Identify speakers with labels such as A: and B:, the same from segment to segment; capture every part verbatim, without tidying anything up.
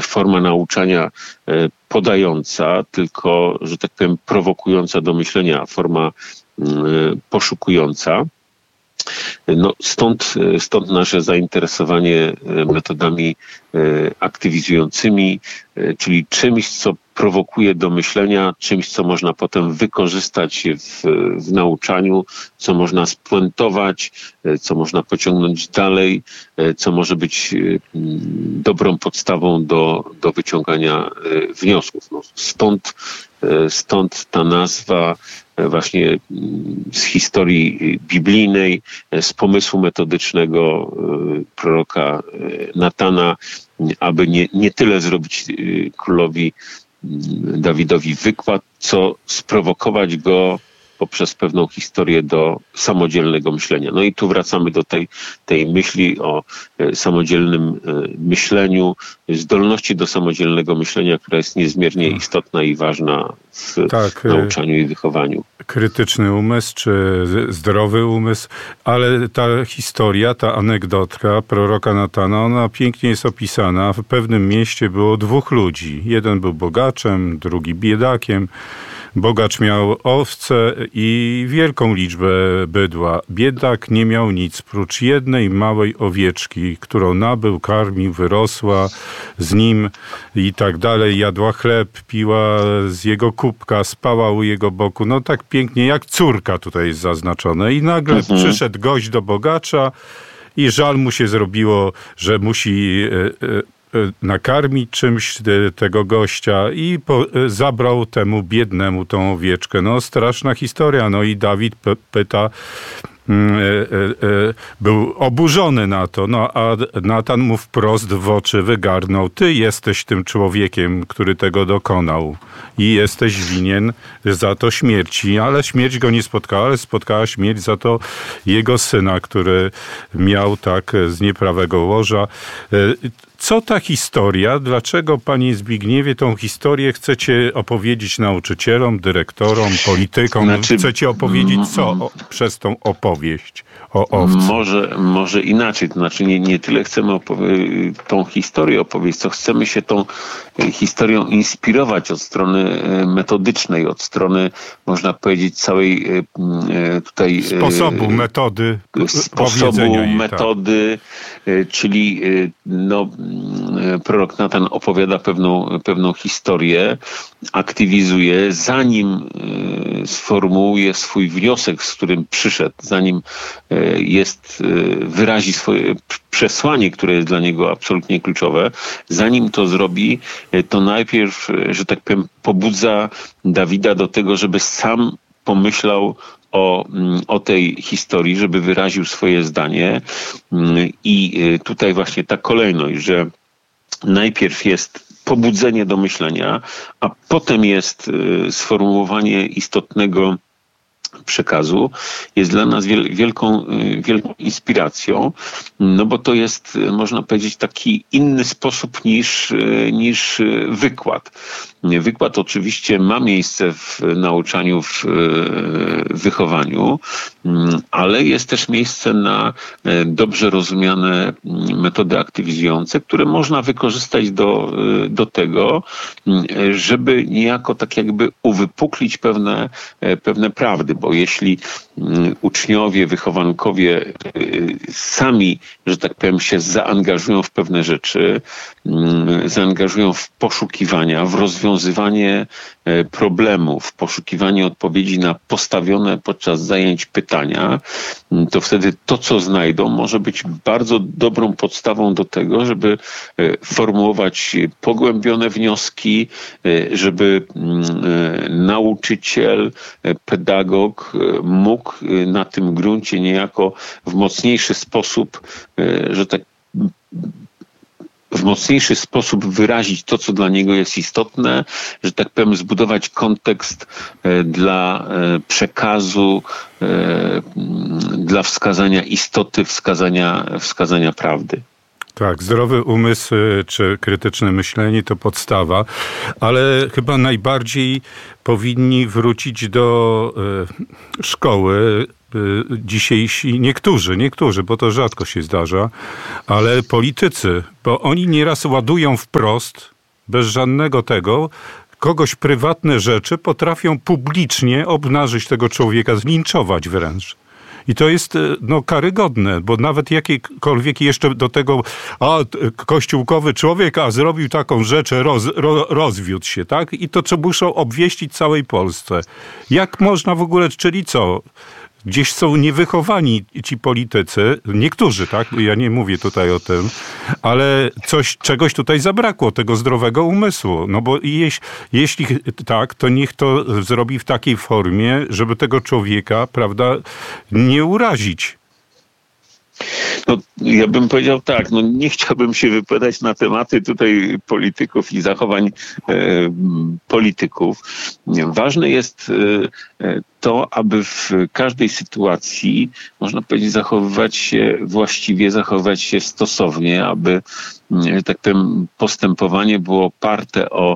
A: forma nauczania podająca, tylko, że tak powiem, prowokująca do myślenia, forma poszukująca. No, stąd, stąd nasze zainteresowanie metodami aktywizującymi, czyli czymś, co prowokuje do myślenia, czymś, co można potem wykorzystać w, w nauczaniu, co można spuentować, co można pociągnąć dalej, co może być dobrą podstawą do, do wyciągania wniosków. No, stąd, stąd ta nazwa właśnie z historii biblijnej, z pomysłu metodycznego proroka Natana, aby nie, nie tyle zrobić królowi Dawidowi wykład, co sprowokować go poprzez pewną historię do samodzielnego myślenia. No i tu wracamy do tej, tej myśli o samodzielnym myśleniu, zdolności do samodzielnego myślenia, która jest niezmiernie istotna i ważna w tak, nauczaniu i wychowaniu.
B: Krytyczny umysł, czy zdrowy umysł, ale ta historia, ta anegdotka proroka Natana, ona pięknie jest opisana. W pewnym mieście było dwóch ludzi. Jeden był bogaczem, drugi biedakiem. Bogacz miał owce i wielką liczbę bydła. Biedak nie miał nic, prócz jednej małej owieczki, którą nabył, karmił, wyrosła z nim i tak dalej. Jadła chleb, piła z jego kubka, spała u jego boku. No tak pięknie, jak córka tutaj jest zaznaczone. I nagle mhm. przyszedł gość do bogacza i żal mu się zrobiło, że musi nakarmić czymś tego gościa i po, zabrał temu biednemu tą owieczkę. No straszna historia. No i Dawid p- pyta, e, e, był oburzony na to, no a Natan mu wprost w oczy wygarnął: ty jesteś tym człowiekiem, który tego dokonał i jesteś winien za to śmierci, ale śmierć go nie spotkała, ale spotkała śmierć za to jego syna, który miał tak z nieprawego łoża. Co ta historia? Dlaczego, panie Zbigniewie, tą historię chcecie opowiedzieć nauczycielom, dyrektorom, politykom? Znaczy, chcecie opowiedzieć co o, przez tą opowieść o owcy?
A: Może, może inaczej. To znaczy nie, nie tyle chcemy opowie- tą historię opowiedzieć, co chcemy się tą historią inspirować od strony metodycznej, od strony, można powiedzieć, całej tutaj...
B: Sposobu, metody
A: Sposobu, metody, tak. Czyli no... prorok Natan opowiada pewną, pewną historię, aktywizuje, zanim sformułuje swój wniosek, z którym przyszedł, zanim jest, wyrazi swoje przesłanie, które jest dla niego absolutnie kluczowe, zanim to zrobi, to najpierw, że tak powiem, pobudza Dawida do tego, żeby sam pomyślał O, o tej historii, żeby wyraził swoje zdanie. I tutaj właśnie ta kolejność, że najpierw jest pobudzenie do myślenia, a potem jest sformułowanie istotnego przekazu, jest dla nas wielką, wielką inspiracją, no bo to jest, można powiedzieć, taki inny sposób niż, niż wykład. Wykład oczywiście ma miejsce w nauczaniu, w wychowaniu, ale jest też miejsce na dobrze rozumiane metody aktywizujące, które można wykorzystać do, do tego, żeby niejako tak jakby uwypuklić pewne, pewne prawdy, bo jeśli uczniowie, wychowankowie sami, że tak powiem, się zaangażują w pewne rzeczy, zaangażują w poszukiwania, w rozwiązywanie problemów, w poszukiwanie odpowiedzi na postawione podczas zajęć pytania, to wtedy to, co znajdą, może być bardzo dobrą podstawą do tego, żeby formułować pogłębione wnioski, żeby nauczyciel, pedagog mógł na tym gruncie niejako w mocniejszy sposób, że tak w mocniejszy sposób wyrazić to, co dla niego jest istotne, że tak powiem, zbudować kontekst dla przekazu, dla wskazania istoty, wskazania, wskazania prawdy.
B: Tak, zdrowy umysł czy krytyczne myślenie to podstawa, ale chyba najbardziej powinni wrócić do y, szkoły y, dzisiejsi niektórzy, niektórzy, bo to rzadko się zdarza, ale politycy, bo oni nieraz ładują wprost bez żadnego tego, kogoś prywatne rzeczy potrafią publicznie obnażyć tego człowieka, zlinczować wręcz. I to jest no, karygodne, bo nawet jakikolwiek jeszcze do tego a, kościółkowy człowiek, a zrobił taką rzecz, roz, ro, rozwiódł się, tak? I to co muszą obwieścić całej Polsce. Jak można w ogóle, czyli co? Gdzieś są niewychowani ci politycy, niektórzy, tak? Ja nie mówię tutaj o tym, ale coś, czegoś tutaj zabrakło, tego zdrowego umysłu. No bo jeś, jeśli tak, to niech to zrobi w takiej formie, żeby tego człowieka, prawda, nie urazić.
A: No, ja bym powiedział tak, no nie chciałbym się wypowiadać na tematy tutaj polityków i zachowań e, polityków. Ważne jest e, to, aby w każdej sytuacji, można powiedzieć, zachowywać się właściwie, zachowywać się stosownie, aby, że tak powiem, postępowanie było oparte o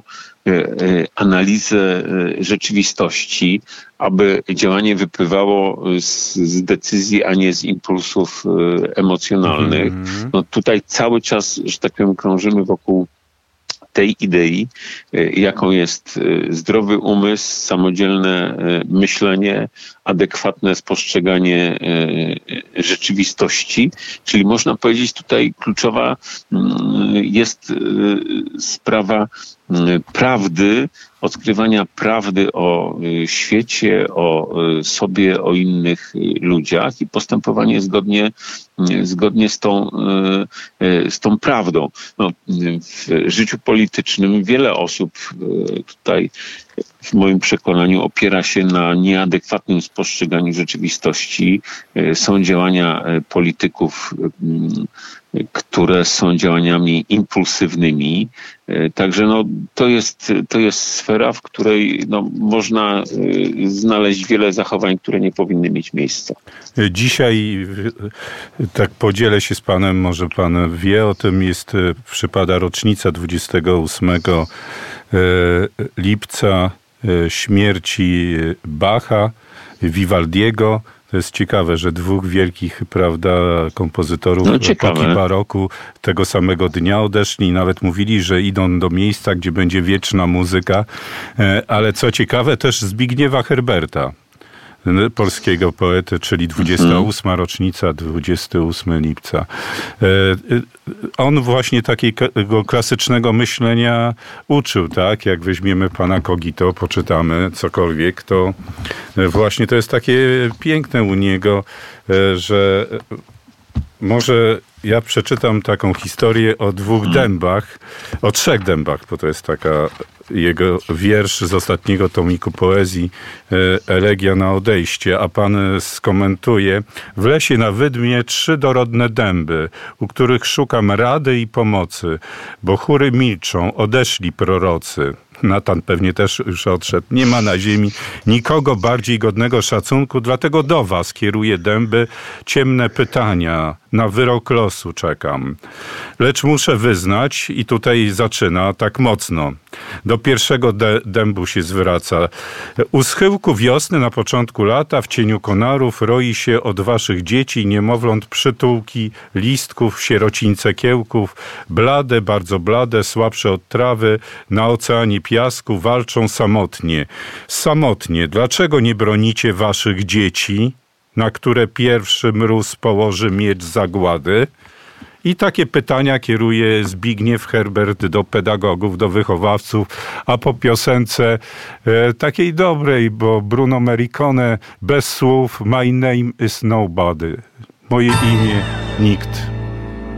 A: analizę rzeczywistości, aby działanie wypływało z, z decyzji, a nie z impulsów emocjonalnych. Mm-hmm. No tutaj cały czas, że tak powiem, krążymy wokół tej idei, jaką jest zdrowy umysł, samodzielne myślenie, adekwatne spostrzeganie rzeczywistości. Czyli można powiedzieć, tutaj kluczowa jest sprawa prawdy, odkrywania prawdy o świecie, o sobie, o innych ludziach i postępowanie zgodnie, zgodnie z tą, z tą prawdą. No, w życiu politycznym wiele osób tutaj w moim przekonaniu opiera się na nieadekwatnym spostrzeganiu rzeczywistości. Są działania polityków, które są działaniami impulsywnymi. Także no, to jest, to jest sfera, w której no, można znaleźć wiele zachowań, które nie powinny mieć miejsca.
B: Dzisiaj, tak podzielę się z panem, może pan wie o tym, jest, przypada rocznica dwudziestego ósmego lipca śmierci Bacha, Vivaldiego. To jest ciekawe, że dwóch wielkich, prawda, kompozytorów
A: no,
B: epoki baroku tego samego dnia odeszli. Nawet mówili, że idą do miejsca, gdzie będzie wieczna muzyka. Ale co ciekawe, też Zbigniewa Herberta, polskiego poety, czyli dwudziesta ósma rocznica, dwudziestego ósmego lipca. On właśnie takiego klasycznego myślenia uczył, tak? Jak weźmiemy pana Kogito, poczytamy cokolwiek, to właśnie to jest takie piękne u niego, że może ja przeczytam taką historię o dwóch dębach, o trzech dębach, bo to jest taka jego wiersz z ostatniego tomiku poezji Elegia na odejście, a pan skomentuje: w lesie na wydmie trzy dorodne dęby, u których szukam rady i pomocy, bo chóry milczą, odeszli prorocy. Natan pewnie też już odszedł. Nie ma na ziemi nikogo bardziej godnego szacunku, dlatego do was kieruję dęby ciemne pytania. Na wyrok losu czekam. Lecz muszę wyznać, i tutaj zaczyna tak mocno. Do pierwszego de- dębu się zwraca. U schyłku wiosny na początku lata w cieniu konarów roi się od waszych dzieci niemowląt przytułki, listków, sierocińce kiełków, blade, bardzo blade, słabsze od trawy, na oceanie piasku walczą samotnie. Samotnie. Dlaczego nie bronicie waszych dzieci, na które pierwszy mróz położy miecz zagłady? I takie pytania kieruje Zbigniew Herbert do pedagogów, do wychowawców, a po piosence e, takiej dobrej, bo Bruno Morricone bez słów: My name is nobody. Moje imię nikt.